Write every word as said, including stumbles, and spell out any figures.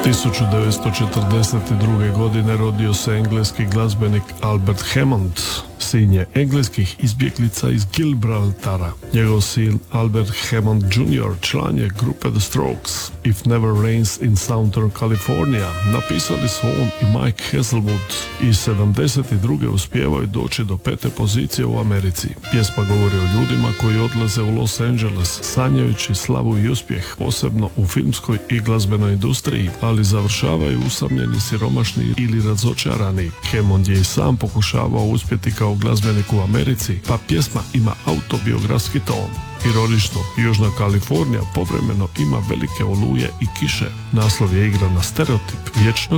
tisuću devetsto četrdeset druge. godine rodio se engleski glazbenik Albert Hammond. Sin je engleskih izbjeglica iz Gibraltara. Njegov sin Albert Hammond junior član je grupe The Strokes. If Never Rains in Southern California napisali su on i Mike Hazelwood i sedamdeset druge uspijevaju doći do pete pozicije u Americi. Pjesma govori o ljudima koji odlaze u Los Angeles sanjajući slavu i uspjeh, posebno u filmskoj i glazbenoj industriji, ali završavaju usamljeni, siromašni ili razočarani. Hammond je i sam pokušavao uspjeti kao glazbenik u Americi, pa pjesma ima autobiografski ton. Ironično, Južna Kalifornija povremeno ima velike oluje i kiše. Naslov je igra na stereotip vječnog